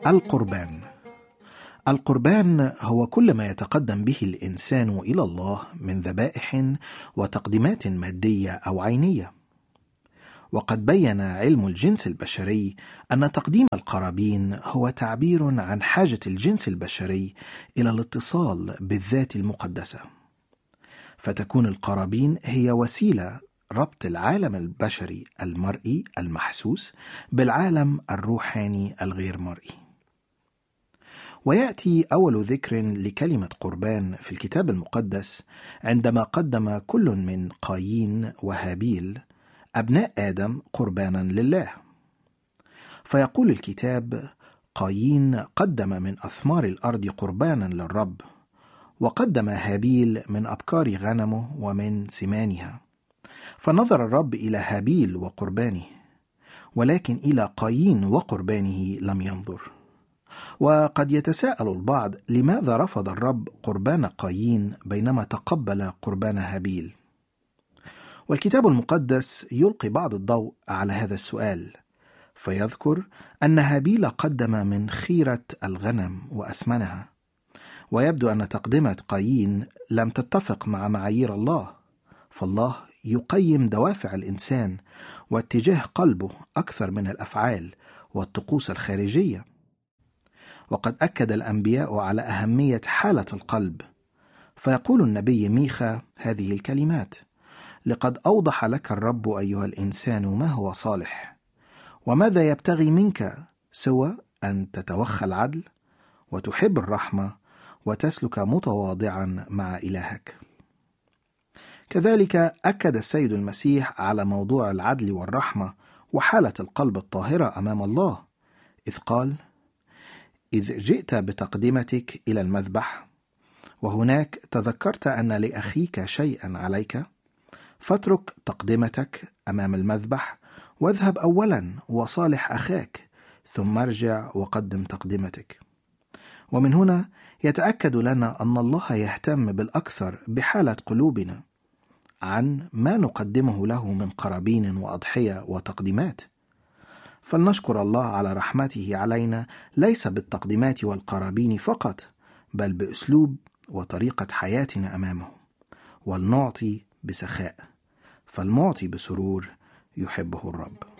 القربان. القربان هو كل ما يتقدم به الإنسان إلى الله من ذبائح وتقديمات مادية أو عينية. وقد بين علم الجنس البشري أن تقديم القرابين هو تعبير عن حاجة الجنس البشري إلى الاتصال بالذات المقدسة، فتكون القرابين هي وسيلة ربط العالم البشري المرئي المحسوس بالعالم الروحاني الغير مرئي. ويأتي أول ذكر لكلمة قربان في الكتاب المقدس عندما قدم كل من قايين وهابيل أبناء آدم قربانا لله. فيقول الكتاب: قايين قدم من أثمار الأرض قربانا للرب، وقدم هابيل من أبكار غنمه ومن سمانها. فنظر الرب إلى هابيل وقربانه، ولكن إلى قايين وقربانه لم ينظر. وقد يتساءل البعض لماذا رفض الرب قربان قايين بينما تقبل قربان هابيل؟ والكتاب المقدس يلقي بعض الضوء على هذا السؤال، فيذكر أن هابيل قدم من خيرة الغنم وأسمنها، ويبدو أن تقدمة قايين لم تتفق مع معايير الله، فالله يقيم دوافع الإنسان واتجاه قلبه أكثر من الأفعال والطقوس الخارجية. وقد أكد الأنبياء على أهمية حالة القلب، فيقول النبي ميخا هذه الكلمات: لقد أوضح لك الرب أيها الإنسان ما هو صالح، وماذا يبتغي منك سوى أن تتوخى العدل وتحب الرحمة وتسلك متواضعا مع إلهك. كذلك أكد السيد المسيح على موضوع العدل والرحمة وحالة القلب الطاهرة أمام الله، إذ قال: إذ جئت بتقدمتك إلى المذبح وهناك تذكرت أن لأخيك شيئا عليك، فاترك تقدمتك أمام المذبح واذهب أولا وصالح أخاك، ثم ارجع وقدم تقدمتك. ومن هنا يتأكد لنا أن الله يهتم بالأكثر بحالة قلوبنا عن ما نقدمه له من قرابين وأضحية وتقديمات. فلنشكر الله على رحمته علينا، ليس بالتقديمات والقرابين فقط، بل بأسلوب وطريقة حياتنا أمامه. ولنعطي بسخاء، فالمعطي بسرور يحبه الرب.